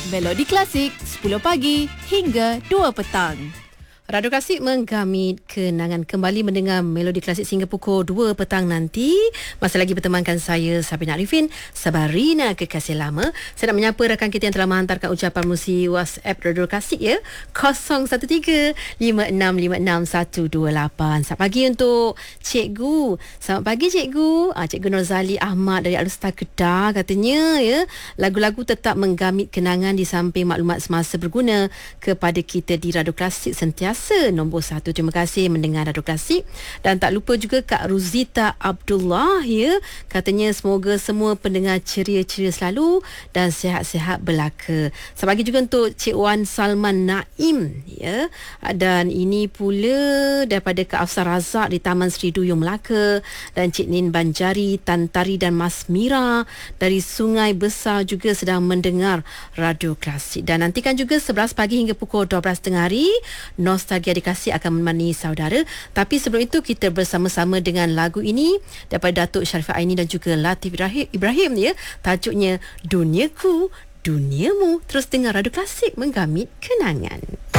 Melodi Klasik 10 pagi hingga 2 petang. Radio Klasik menggamit kenangan kembali mendengar Melodi Klasik sehingga pukul 2 petang nanti. Masih lagi bertemankan saya, Sabina Arifin, Sabarina Kekasih Lama. Saya nak menyapa rakan kita yang telah menghantarkan ucapan melalui WhatsApp Radio Klasik ya. 0135656128. Selamat pagi untuk Cikgu. Selamat pagi Cikgu. Cikgu Norzali Ahmad dari Alustar Kedah katanya ya. Lagu-lagu tetap menggamit kenangan di samping maklumat semasa berguna kepada kita di Radio Klasik sentiasa nombor 1. Terima kasih mendengar Radio Klasik. Dan tak lupa juga Kak Ruzita Abdullah ya, katanya semoga semua pendengar ceria-ceria selalu dan sihat-sihat belaka. Selamat pagi juga untuk Cik Wan Salman Naim ya. Dan ini pula daripada Kak Afsar Razak di Taman Seri Duyung Melaka, dan Cik Nin Banjari, Tan Tari dan Mas Mira dari Sungai Besar juga sedang mendengar Radio Klasik. Dan nantikan juga 11 pagi hingga pukul 12 tengah hari Nostalgia Dikasih akan menemani saudara. Tapi sebelum itu kita bersama-sama dengan lagu ini daripada Datuk Sharifah Aini dan juga Latif Ibrahim ya. Tajuknya Duniaku, Duniamu. Terus dengar Radio Klasik menggamit kenangan.